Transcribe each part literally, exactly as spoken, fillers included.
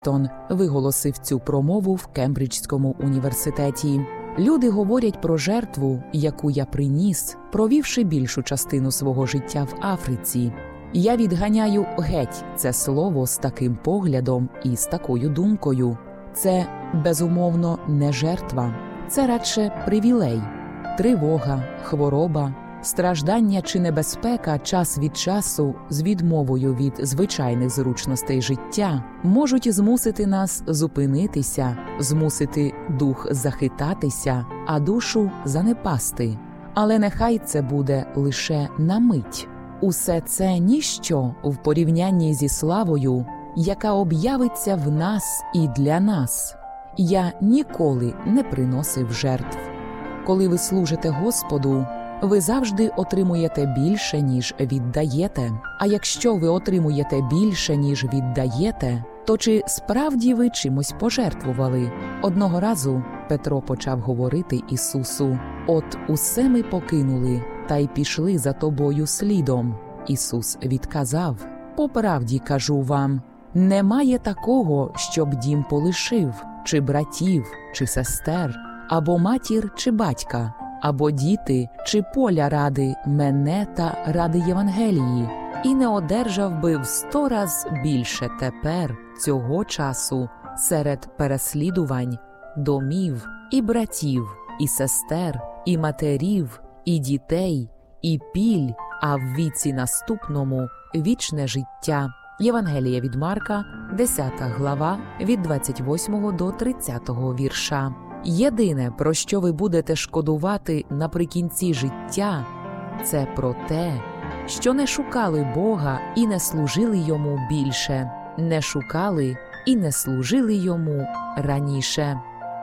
Тон виголосив цю промову в Кембриджському університеті. Люди говорять про жертву, яку я приніс, провівши більшу частину свого життя в Африці. Я відганяю геть це слово з таким поглядом і з такою думкою. Це, безумовно, не жертва. Це радше привілей. Тривога, хвороба, страждання чи небезпека час від часу з відмовою від звичайних зручностей життя можуть змусити нас зупинитися, змусити дух захитатися, а душу занепасти. Але нехай це буде лише на мить. Усе це ніщо в порівнянні зі славою, яка об'явиться в нас і для нас. Я ніколи не приносив жертв. Коли ви служите Господу, ви завжди отримуєте більше, ніж віддаєте. А якщо ви отримуєте більше, ніж віддаєте, то чи справді ви чимось пожертвували? Одного разу Петро почав говорити Ісусу: «От усе ми покинули, та й пішли за тобою слідом». Ісус відказав: «По правді кажу вам, немає такого, щоб дім полишив, чи братів, чи сестер, або матір, чи батька, або діти, чи поля ради мене та ради Євангелії, і не одержав би в сто раз більше тепер, цього часу, серед переслідувань, домів, і братів, і сестер, і матерів, і дітей, і піль, а в віці наступному – вічне життя». Євангелія від Марка, десята глава, від двадцять восьмого до тридцятого вірша. Єдине, про що ви будете шкодувати наприкінці життя, це про те, що не шукали Бога і не служили Йому більше, не шукали і не служили Йому раніше.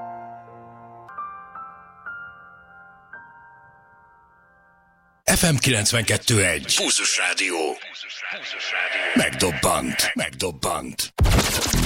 еф ем kilencvenkettő egy. Pulzus Rádió. Megdobbant. Megdobbant.